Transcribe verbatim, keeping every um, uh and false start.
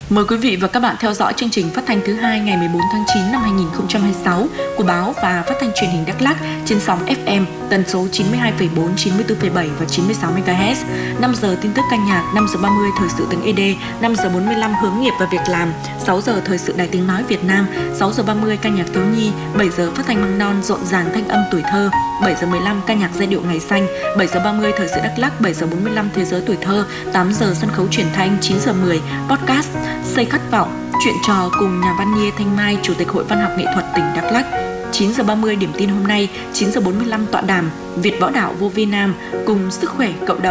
Mời quý vị và các bạn theo dõi chương trình phát thanh thứ hai ngày mười bốn tháng chín năm hai nghìn không trăm hai mươi sáu của báo và phát thanh truyền hình Đắk Lắk trên sóng ép em tần số chín mươi hai phẩy bốn, chín mươi tư phẩy bảy và chín mươi sáu mê ga héc. năm giờ tin tức ca nhạc, năm giờ ba mươi thời sự tiếng ê đê, năm giờ bốn mươi lăm hướng nghiệp và việc làm, sáu giờ thời sự Đài Tiếng nói Việt Nam, sáu giờ ba mươi ca nhạc thiếu nhi, bảy giờ phát thanh măng non rộn ràng thanh âm tuổi thơ, bảy giờ mười lăm ca nhạc giai điệu ngày xanh, bảy giờ ba mươi thời sự Đắk Lắk, bảy giờ bốn mươi lăm thế giới tuổi thơ, tám giờ sân khấu truyền thanh, chín giờ mười podcast Xây khát vọng, chuyện trò cùng nhà văn Nghê Thanh Mai, Chủ tịch Hội Văn học Nghệ thuật tỉnh Đắk Lắk. chín giờ ba mươi điểm tin hôm nay, chín giờ bốn mươi lăm tọa đàm Việt Võ Đạo Vô Vi Nam cùng sức khỏe cộng đồng.